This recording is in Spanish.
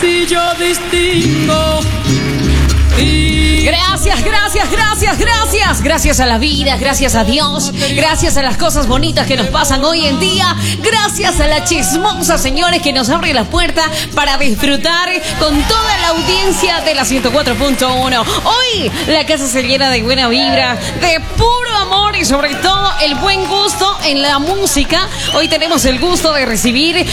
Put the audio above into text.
Si yo distingo. Gracias a la vida, gracias a Dios, gracias a las cosas bonitas que nos pasan hoy en día, gracias a la chismosa, señores, que nos abre la puerta para disfrutar con toda la audiencia de la 104.1. Hoy la casa se llena de buena vibra, de puro amor y sobre todo el buen gusto en la música. Hoy tenemos el gusto de recibir